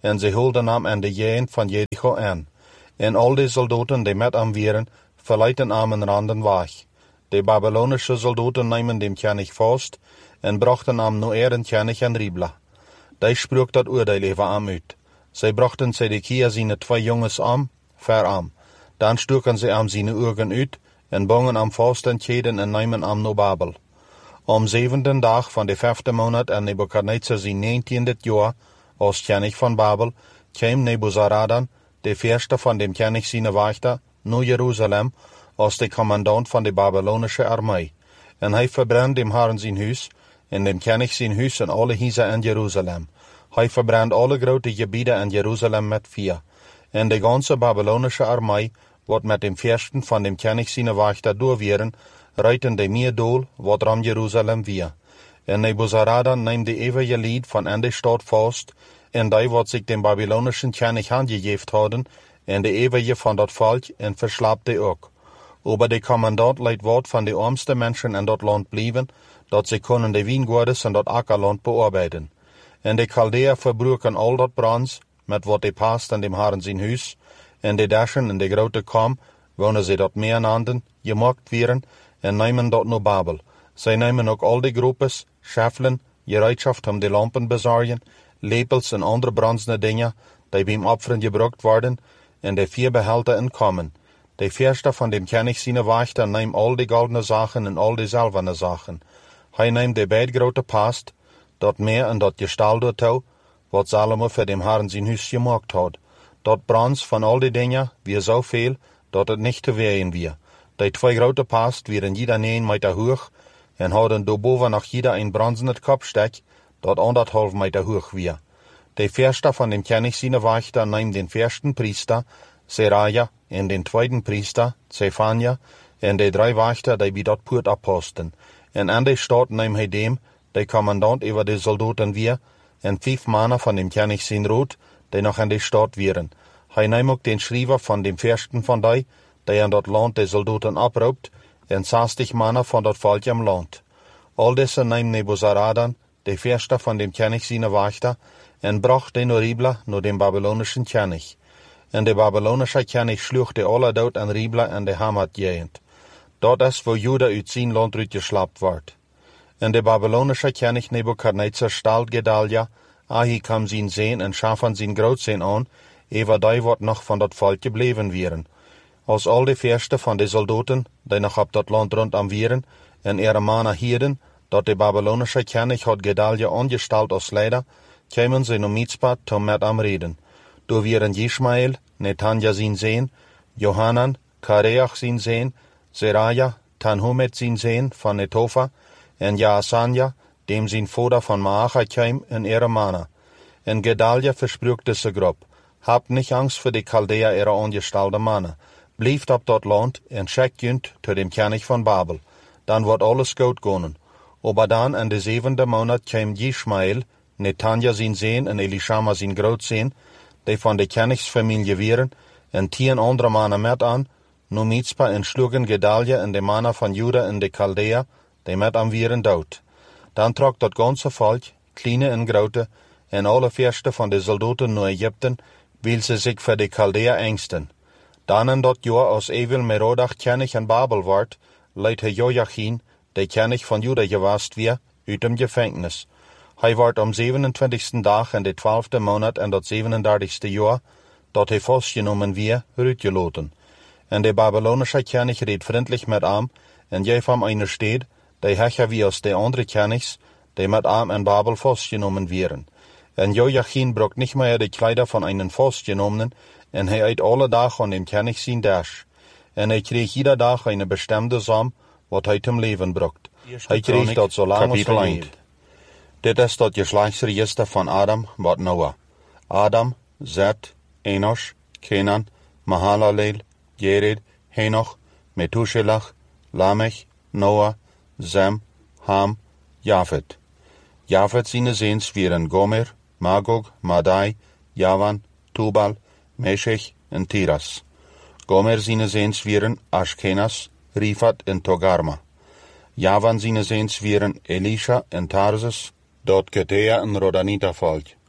en ze hielden hem aan de jeen van Jericho aan. En al de soldaten die met hem waren, verlieten hem en randen weg. De Babylonische soldaten namen dem König vast en brachten hem naar den König en Ribla. Die sprak dat oordeel over hem uit. Zij brachten Zedekia zijn 2 jongens aan, ver hem. Dan stoken ze hem zijn ogen uit en bongen hem vast en keden en namen hem naar Babel. Om 7e dag van de 5e maand en Nebukadnezar zijn 19e jaar als König van Babel, kwam Nebuzaradan, de eerste van dem König zijn wachter, naar Jeruzalem als de commandant van de Babylonische armee. En hij verbrandde dem Herren zijn huis, en dem König zijn huis en alle huizen in Jeruzalem. Hij verbrandde alle grote gebieden in Jeruzalem met vuur. En de ganze Babylonische armee, wat met dem eersten van dem König zijn wachter doorwieren, reiten de meer doel wat ram Jeruzalem weer. En Nebuzaradan neemt de eeuwige lied van in de stad vast, en die wat zich dem Babylonischen König handgegeven hadden, en de eeuwige van dat volk, en verslaapte ook. Aber de commandant leidt wat van de armste mensen in dat land blijven, dat ze kunnen de wijngaarden in dat akkerland bearbeiden. En de Chaldeer verbruiken al dat brands, met wat de past in dem Herren zijn huis, en de daschen in de grote kam, wonen ze dat meer nanden, gemaakt wieren, en nemen dat naar Babel. Zij nemen ook al de groepes, schaffelen, gereedschaft om de lampen bezorgen, lepels en andere brandsende dingen, die beim opferen gebruikt worden, en de 4 behelten in komen. De eerste van dem König zijn wachter neemt al de goldene zaken en al de zilverne zaken. Hij neemt de beide grote past, dat meer en dat gestalde touw, wat Salomo voor dem Herren zijn huis gemaakt had. Dat brands van al die dingen weer zoveel, dat het niet te wegen weer. Die 2 grote past wieren jeder 9 meter hoog, en hadden daarboven nog jeder een brandend kopstek, dat 1,5 meter hoog weer. De eerste van dem König zijn wachter neemt den eerste priester, Seraja, en den tweede priester, Zefania, en de 3 wachter die bij dat poort opposten. En aan de stad neemt hij dem, de commandant over de soldaten weer, en 5 mannen van dem König zijn rood, die nog in de stad wieren. Hij neemt ook den schrijver van dem eerste van die in dat land de soldaten oproept, en 60 mannen van dat volk im land. Al deze neemt Nebuzaradan, de eerste van dem König zijn wachter, en bracht den Ribla naar dem Babylonischen König. En de Babylonische König sloeg de alle dood en Ribla en de Hamat-gegend. Dat is waar Juda uit zijn land uitgeslapt wordt. En de Babylonische König Nebukadnezar stalt Gedalia, Ahikam zijn zoon en Shaphan zijn grootzoon aan, over die wat nog van dat volk gebleven wieren. Als al de eerste van de soldaten, die nog op dat land rondom wieren, en ihre mannen hielden, dat de Babylonische König had Gedalia aangesteld als leider, kwamen ze naar Mitzpah om met hem reden. Door wieren Ishmael, Netanja zijn zoon, Johanan, Kareach zijn zoon, Zeraja, Tanhumet zijn zoon van Netofa, en Jaasanja, dem zijn vader van Maacha kwam, en ihre mannen. En Gedalia versprak deze groep: Habt niet angst voor de Chaldeer ihre aangestelde mannen. Blijft op dat land en schickt junt tot dem König van Babel. Dan wordt alles goed gaan. Aber dan in de 7e maand kwam Ishmael, Netanja zijn zoon en Elishama zijn grootzoon, die van de koningsfamilie wieren, en 10 andere mannen met aan, naar Mitzpah en sloegen Gedalia en de mannen van Juda en de Chaldeer, die met hem wieren dood. Dan trok dat ganze volk, kleine en grote, en alle eerste van de soldaten naar Egypte, wil ze zich voor de Chaldeer engsten. Dan in dat jaar als Evil-Merodach König in Babel wordt, leidt hij Joachim, de König van Juda geweest weer, uit dem gevangenis. Hij wordt om 27e dag in de 12e maand en dat 37e jaar, dat hij vastgenomen weer, uitgelaten. En de Babylonische König reed vriendelijk met hem, en geef hem een stad, die hecher wie als de andere Königs, die met hem in Babel vastgenomen wieren. En Joachim brak niet meer de kleider van een vastgenomenen, en hij eet alle dagen aan dem König zijn dash. En hij kreeg ieder dag een bestemde som, wat hij ten leven bracht. Hij kreeg dat zo lang als hij leefde. Dit is dat geslachtsregister van Adam wat Noah. Adam, Zet, Enosh, Kenan, Mahalaleel, Jered, Henoch, Methuselah, Lamech, Noah, Sem, Ham, Japhet. Japhet zijn zoons waren Gomer, Magog, Madai, Javan, Tubal, Meshech en Tiras. Gomer zijn zoons waren Ashkenaz, Rifat en Togarma. Javan zijn zoons waren Elisha en Tarsus, dat Getea en Rodanita volk.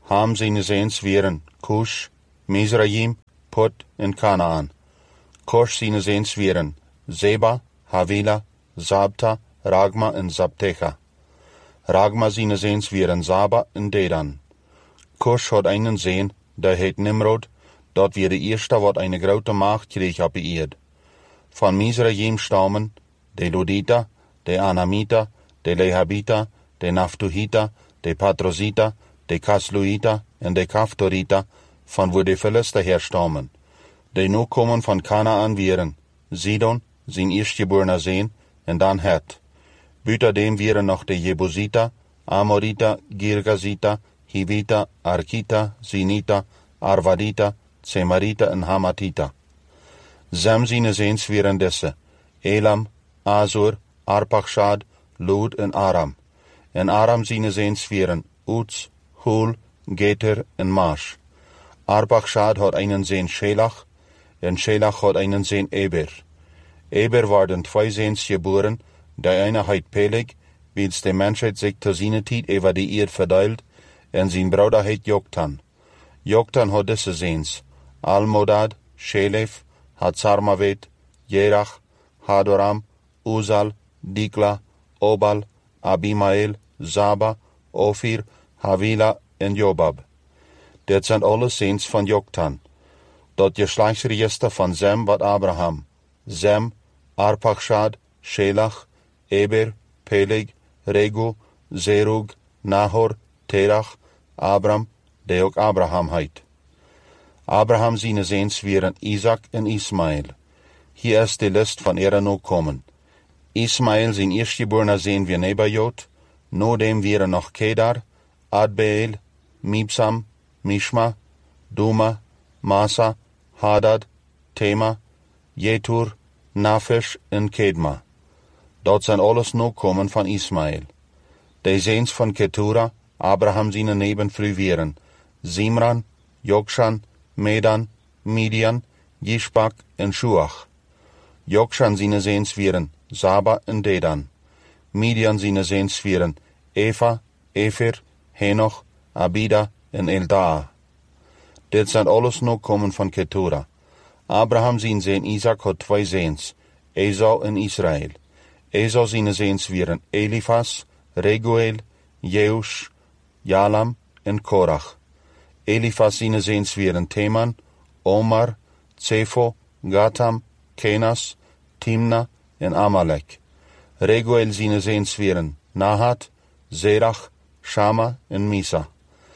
Ham zijn zeens wieren Cush, Mizraim, Put en Kanaan. Cush zijn zeens wieren Zeba, Havila, Zabta, Ragma en Zabtecha. Ragma zijn zeens wieren Zaba en Dedan. Cush had einen zeen, die heet Nimrod, dat weer de eerste wat een grote macht kreeg op de eerd. Van Mizraim stammen de Ludita, de Anamita, de Lehabita, de Naftuhita, de Patrozita, de Kasluita en de Kaftorita, van waar de Philister herstammen. De nu komen van Kanaan wieren Sidon, zijn eerstgeborene zeen, en dan Het. Buitendem wieren nog de Jebusita, Amorita, Girgazita, Hivita, Arkita, Zinita, Arvadita, Tsemarita en Hamatita. Zem zijn zeens wieren deze: Elam, Azur, Arpachshad, Lud en Aram. En Aram zijn zeens wieren Uts, Hul, Geter en Mash. Arpachshad had einen zeen Shelach, en Shelach had einen zeen Eber. Eber waren twee zeens geboren, de ene heet Peleg, wiens de mensheid zich te zijn tijd over de eerd verdeelt, en zijn broeder heet Joktan. Joktan had deze zeens: Almodad, Shelef, Hatsarmavet, Jerach, Hadoram, Uzal, Dikla, Obal, Abimael, Zaba, Ofir, Havila en Jobab. Dit zijn alle zeens van Joktan. Dat geslachtsregister van Zem wat Abraham, Zem, Arpachshad, Shelach, Eber, Peleg, Regu, Zerug, Nahor, Terach, Abram, die ook Abraham heet. Abraham zijn zeens wieren Isaac en Ismael. Hier is de list van nu komen. Ismael zijn eerstgeborene zeen weer Nebajot, nodem wieren nog Kedar, Adbeel, Mibsam, Mishma, Duma, Masa, Hadad, Tema, Jetur, Nafish en Kedma. Dat zijn alles nu komen van Ismael. De zeens van Ketura, Abraham zijn nebenvrouw wieren Zimran, Jokshan, Medan, Midian, Jishbak en Shuach. Jokshan zijn zeens wieren Zaba en Dedan. Midian zijn zeens wieren Eva, Efer, Henoch, Abida en Eldaa. Dit zijn alles nu komen van Ketura. Abraham zijn zeen Isaac had twee zeens, Esau en Israël. Esau zijn zeens wieren Elifas, Reguel, Jeush, Jalam en Korach. Elifas zijn zeens wieren Teman, Omar, Tsefo, Gatam, Kenas, Timna en Amalek. Reguel zijn zeens wieren Nahat, Zerach, Shama en Misa.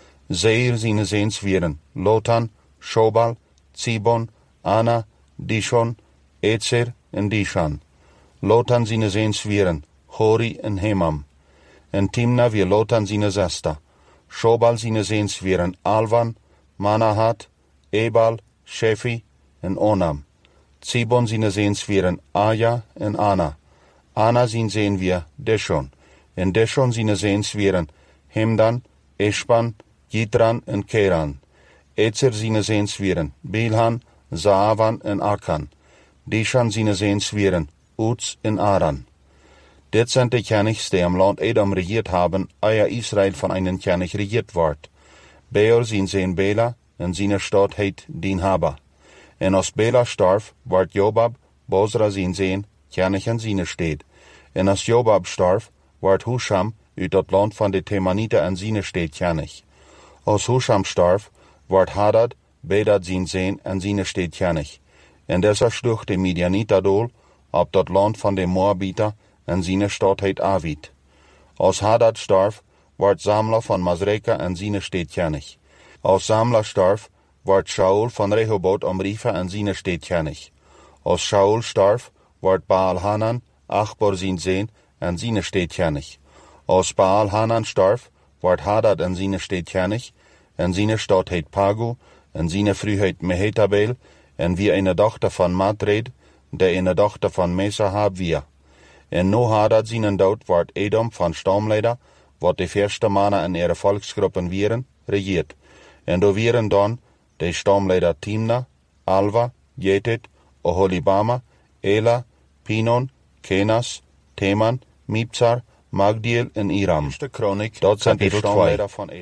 Zeir zijn zeens wieren Lotan, Shobal, Zibon, Ana, Dishon, Etzer en Dishan. Lotan zijn zeens wieren Hori en Hemam. En Timna weer Lotan zijn zesta. Shobal zijn zeens wieren Alvan, Manahat, Ebal, Shefi en Onam. Zibon zijn zeens wieren Aja en Ana. Ana zijn zeen weer Deshon. En Deshon zijn zeens wieren Hemdan, Eshban, Yitran en Keran. Etzer zijn zeens wieren Bilhan, Zaavan en Akan. Dishan zijn zeens wieren Uts en Aran. Dit zijn de Kenigs die am Land Edom regiert haben, eer Israël van einen Kenig regiert wordt. Beor zijn zeen Bela, en zijn stad heet Dinhaba. En als Bela starf, wordt Jobab, Bozra zijn zeen, Kenig en zijn steed. En als Jobab starf, wordt Husham uit dat land van de Temaniten en zijn steed Kenig. Als Husham starf, wordt Hadad, Bedad zijn zeen en zijn steed Kenig. En deze sloeg de Midianita dool op dat land van de Moabita, en zijn stad heet Avid. Als Hadad starf, wordt Zamla van Masreka en zijn steed Kenig. Als Zamla starf, wordt Shaul van Rehoboth Amrifa en zijn steed Kenig. Als Shaul starf, wordt Baal Hanan, Achbor zijn zeen en zijn steed Kenig. Als Baal Hanan starf, wordt Hadad en zijn steed Kenig, en zijn stad heet Pagu, en zijn vrouw heet Mehetabel, en wie een dochter van Matred, de een dochter van Mesahab via. En no Hadad zijn dood wordt Edom van stamleider, wat de eerste mannen en ihre volksgroepen wieren, regiert. En do wieren dan de stamleider Timna, Alva, Jetet, Oholibama, Ela, Pinon, Kenas, Teman, Mibzar, Magdiel en Iram. Dat zijn de stamleider van Edom.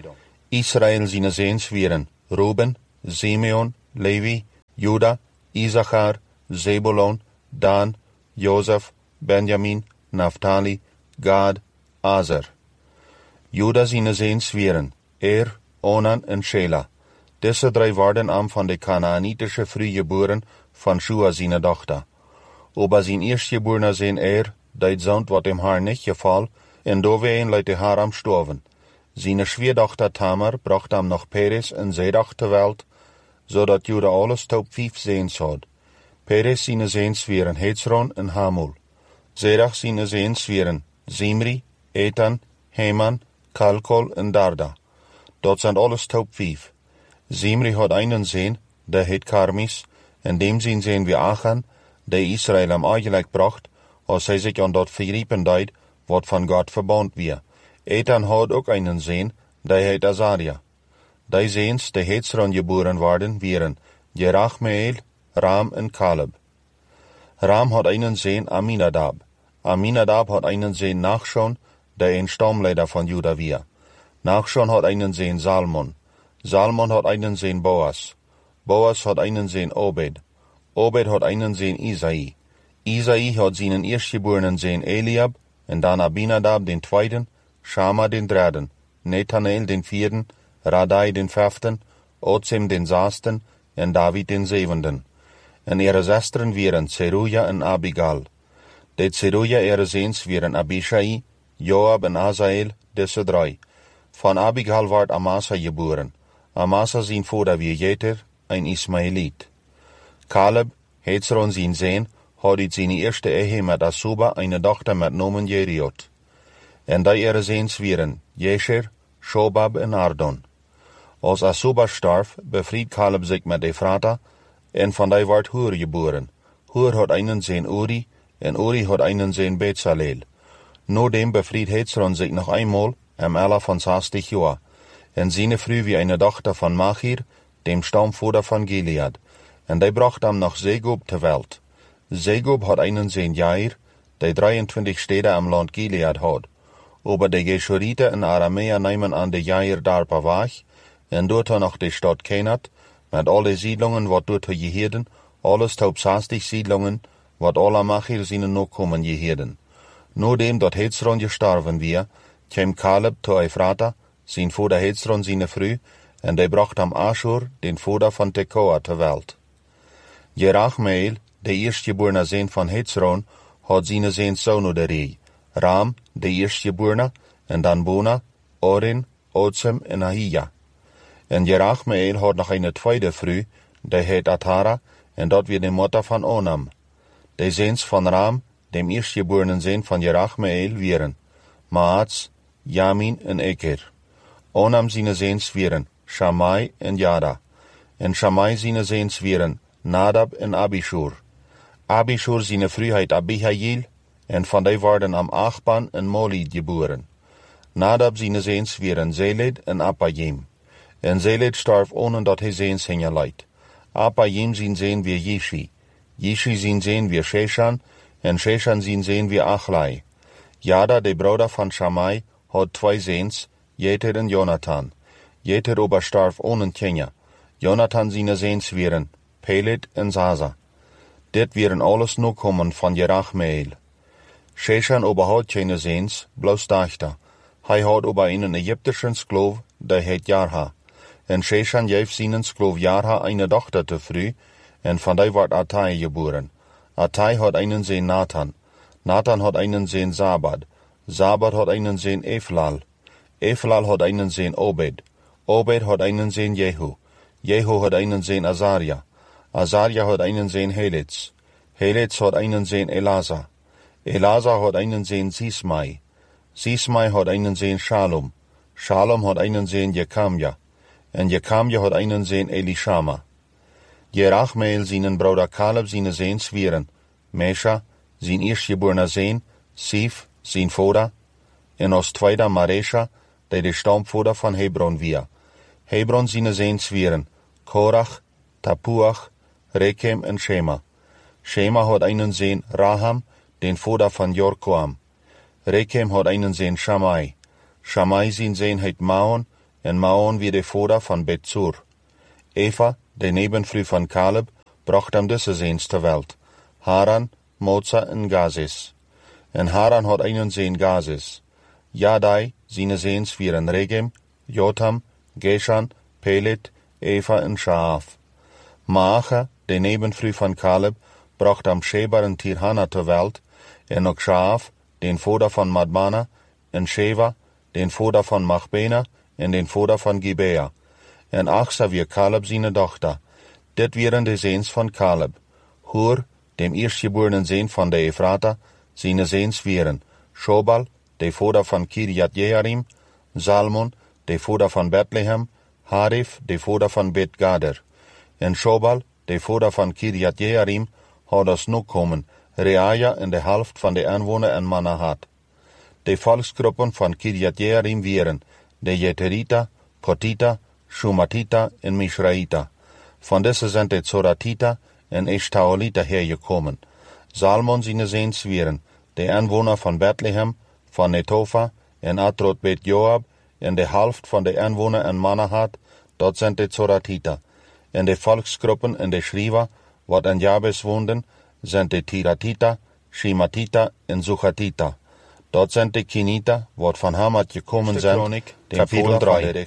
Israel zijn zeens wieren, Ruben, Simeon, Levi, Juda, Issachar, Zebulon, Dan, Jozef, Benjamin, Naphtali, Gad, Aser. Juda zijn zeens wieren, Onan en Shela. Deze drie waren am van de Kanaanitische vrijgeboren van Shua zijn dochter. Ober zijn eerstgeborene zijn dat zoon wat hem haar niet geval, en doorween leidt de haar am storven. Zijn schwiedochter Tamar bracht hem nog Peres en Zedach ter wereld, zodat Juda alles top 5 zeens had. Peres zijn zeens wieren Hezron en Hamul. Zedach zijn zeens wieren Zimri, Ethan, Heman, Kalkol en Darda. Dat zijn alles top 5. Zimri had einen zeen, de heet Karmis, en dem zijn wie Achan, de Israël hem eigenlijk bracht, als hij zich aan dat verriepen deed, wat van God verbond weer. Ethan had ook einen zeen, de heet Azaria. Die zeens, de Hezron geboren waren, wieren Jerachmeel, Ram en Caleb. Ram had einen zeen Aminadab. Aminadab had einen zeen Nachshon, de een stamleider van Juda weer. Nachshon had einen zeen Salmon. Salmon had einen zeen Boas. Boas had einen zeen Obed. Obed had einen zeen Isai. Isai had zijn eerstgeborenen zeen Eliab, en dan Abinadab den tweeden, Shama den derden, Nethaneel den vierden, Radai den vijfden, Otsem den zesden, en David den zevenden. En ihre zesteren wieren Zeruja en Abigal. De Zeruja ihre zeens wieren Abishai, Joab en Azael, deze drie. Van Abigal werd Amasa geboren. Amasa zijn vader wie Jeter, een Ismaëliet. Caleb, Hezron zijn zeen, had uit zijn eerste ehe met Asuba een dochter met nomen Jeriot. En die ihre zeens wieren Jesher, Shobab en Ardon. Als Asuba starf, bevried Caleb zich met Ephrata, en van die werd Hur geboren. Hur had einen zeen Uri, en Uri had einen zeen Bezaleel. Nodem bevried Hezron zich nog eenmaal, Ella van 60 jaar, en zijn vrouw wie een dochter van Machir, dem stamvader van Gilead, en die bracht hem nog Segub ter wereld. Segub had einen zeen Jair, die 23 steden am land Gilead had. Ober de Geshurite en Arameer nemen aan de Jair daarpa weg, en doet nog de stad Kenat, met alle siedlungen wat doet geheerden, alles top 60 siedlungen, wat alle Machir zijn nakomen geheerden. Nodem dat Hezron gestorven weer, kwam Caleb te Ephrata, zijn vader Hezron zijn vrouw, en die bracht hem Ashur, den vader van Tekoa, ter wereld. Jerachmeel, de eerstgeborene zeen van Hezron, had zijn zeen zonen drie. Ram, de eerstgeborene, en dan Bona, Oren, Otsem en Ahija. En Jerachmeel had nog een tweede vrouw, die heet Atara, en dat weer de moeder van Onam. De zeens van Ram, dem eerstgeborene zeen van Jerachmeel, wieren Maats, Yamin en Eker. Onam zijn zeens wieren Shammai en Jada. En Shammai zijn zeens wieren Nadab en Abishur. Abishur zijn vrouw heet Abihail, en van die worden am Achban en Molid geboren. Nadab zijn zeens wieren Zeled en Apayim. En Zeled starf onen dat hij zeens hingen leidt. Apayim zijn zeen weer Yishi. Yishi zijn zeen weer Sheshan, en Sheshan zijn zeen weer Achlai. Jada, de broeder van Shammai, had twee zeens, Jeter en Jonathan. Jeter oberstarf onen Kenia. Jonathan zijn zeens wieren Pelet en Zaza. Dit wieren alles nakomen van Jerachmeel. Sheshan oberhad geen zeens, bloos dachter. Hij had ober een Egyptischen skloof, die heet Jarha. En Sheshan geeft zijn skloof Jarha een dochter te vroeg, en van die werd Attai geboren. Attai had einen zeen Nathan. Nathan had einen zeen Zabad. Zabad had einen zeen Eflal. Eflal had einen zeen Obed. Obed had einen zeen Jehu. Jehu had einen zeen Azaria. Azaria had einen zeen Helitz. Helitz had einen zeen Elazar. Elazar had einen zeen Sismai. Sismai had einen zeen Shalom. Shalom had einen zeen Jekamja. En Jekamja had einen zeen Elishama. Jerachmeel zijn broeder Caleb zijn zeens wieren Mesha, zijn eerstgeborene zeen, Sif, zijn vader, en als tweede Maresha, die de stamvader van Hebron weer. Hebron zijn zeens wieren Korach, Tapuach, Rekem en Shema. Shema had einen zeen Raham, den vader van Jorkoam. Rekem had einen zeen Shammai. Shammai zijn zeen heet Maon, en Maon wie de Vater von Bethsur. Eva, de Nebenfrüh von Kaleb, bracht am diese Seens ter Welt. Haran, Moza en Gazis. En Haran had einen Seen Gazis. Jadai, seine Seens vieren Regem, Jotam, Geshan, Pelet, Eva en Shaaf. Maacha, de Nebenfrüh von Kaleb, bracht am Shebar en Tirhana ter Welt, en ook Shaaf, den Vater von Madmana, en Sheva, den Vater von Machbena, en den Vater von Gibea. En Achsa wie Kaleb seine Tochter. Dit wieren de Seens von Kaleb. Hur, dem erstgeborenen Seen von der Ephrata, seine Seens wieren. Shobal, de Vater von Kirjat Jearim, Salmon, de Vater von Bethlehem, Harif, de Vater von Bet Gader. En Shobal, de Vater von Kirjat Jearim, had als nu komen, Reaja en de helft van de aanwoner en Manahat. De volksgroepen van Kirjat Jearim wieren, de Jeterita, Potita, Shumatita en Mishraita. Van deze zijn de Zoratita en Eshtaolita hergekommen. Salmon seine Seens wieren, de aanwoner van Bethlehem, van Netofa en Atrot Bet Joab, en de helft van de aanwoner en Manahat, dat zijn de Zoratita. En de volksgroepen en de Schriva, wat aan Jabes woonden, zijn de Tiratita, Shimatita en Suchatita. Dat zijn de Kinita, wat van Hamat gekomen zijn, kapitel 3.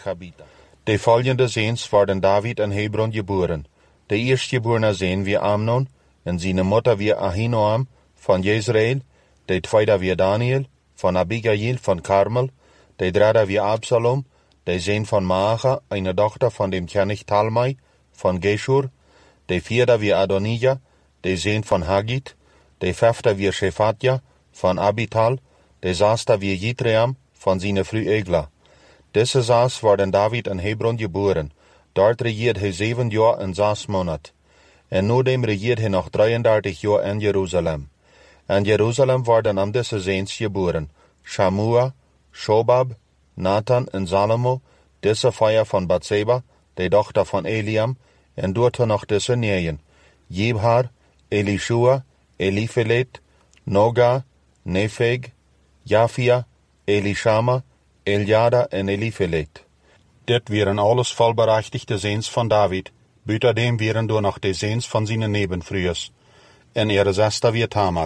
De volgende Seens worden David en Hebron geboren. De eerstgeborene Seen wie Amnon, en seine Mutter wie Ahinoam, van Jezreel, de tweede wie Daniel, van Abigail van Karmel, de derde wie Absalom, de Seen van Maacha, eine Tochter van dem König Talmai, van Geshur, de vierde wie Adonija, de Seen van Hagit, de vijfde wie Shephatja, van Abital, de zesde wie Jitream, van seine Frau Egla. Deze zes worden David in Hebron geboren. Dort regiert hij 7 jaar en 6 maanden. En nodem regiert hij nog 33 jaar in Jeruzalem. In Jeruzalem worden am deze Seens geboren. Shamua, Shobab, Nathan en Salomo, deze vijf van Bathseba, de dochter van Eliam, en doorten nog deze neeën. Jibhar, Elishua, Eliphelet, Noga, Nepheg, Jafia, Elishama, Eljada en Eliphelet. Dit wieren alles volberechtigde Seens van David, buitendem wieren door nog de Seens van zijn Nebenfrühes. En ihre zesde wie Tamar.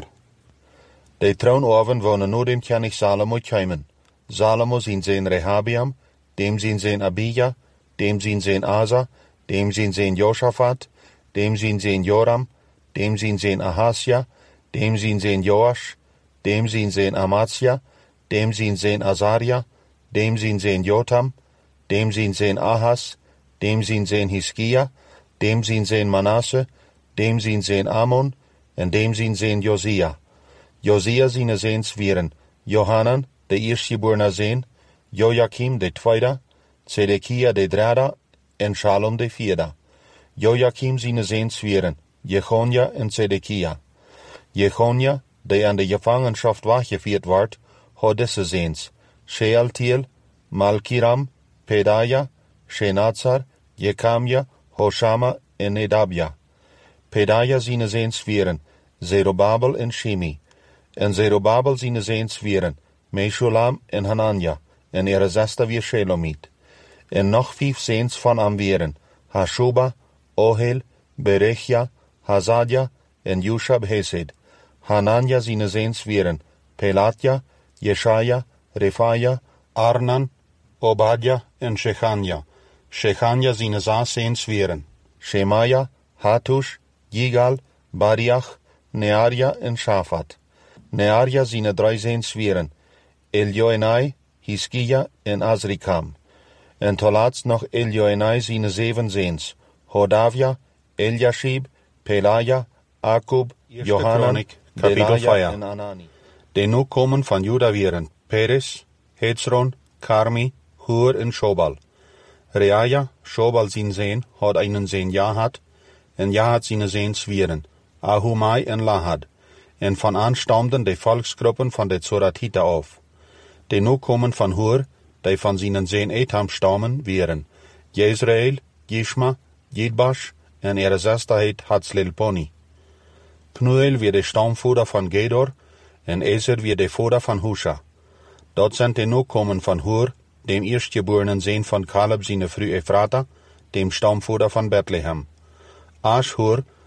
De Thronoven wonen nur dem König Salomo keimen. Salomo zijn Seen Rehabiam, dem zijn Seen Abija, dem zijn Seen Asa, dem zijn Seen Josaphat, dem zijn Seen Joram, dem zijn Seen Ahasja, dem zijn Seen Joash, dem zijn Seen Amatsja, dem zijn Seen Azaria, dem zijn Seen Jotam, dem zijn Seen Ahas, dem zijn Seen Hiskia, dem zijn Seen Manasse, dem zijn Seen Amon, en dem zijn Seen Josia. Josia seine Seens wieren, Johanan, de eerstgeborene Seen, Joachim de tweede, Zedekia de derde, en Shalom de vierde. Joachim seine Seens wieren, Jechonia en Zedekia. Jechonia, de aan de Gefangenschaft weggeführt wordt, had deze Seens, Shealtiel, Malkiram, Pedaja, Shenazar, Jekamja, Hoshama en Nedabja. Pedaja seine Seens wieren, Zerubabel en Shimi. En Zerubabel seine Seens wieren, Meshulam en Hananja, en ihre zesde wie Shelomit. En nog 5 Seens van am wieren, Hashuba, Ohel, Berechja, Hazadja en Yushab Hesed. Hananja seine Seens wieren, Pelatja, Jeshaja, Refaja, Arnan, Obadja en Shechanja. Shechanja seine 6 Seens wieren, Shemaja, Hatush, Yigal, Bariach, Nearia en Shaphat. Nearia seine 3 Seens wieren, Eljoenai, Hiskia en Azrikam. En tolaats nog Eljoenai seine 7 Seens, Hodavia, Eliashib, Pelaja, Akub, Johanan, Belaja en Anani. De nu komen van Juda wieren, Peres, Hezron, Karmi, Hur en Shobal. Reaja, Shobal zijn Seen, had einen Seen Jahat, en Jahat seine Seens wieren, Ahumai en Lahad. En van aanstamden de volksgroepen van de Zoratita auf. De nu komen van Hur, die van seinen Seen Etam stammen, wieren, Jezreel, Jishma, Jidbash, en ihre zesde heet Hatzlelponi. Pnuel wie de stamvoerder van Gedor, en Ezer wie de voerder van Husha. Dat zijn de nu komen van Hur, dem eerstgeborenen zoon van Caleb zijn vrouw Ephrata, dem stamvader van Bethlehem. Ashur